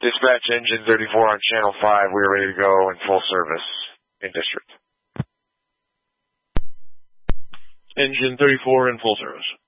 Dispatch engine 34 on channel 5. We are ready to go in full service in district. Engine 34 in full service.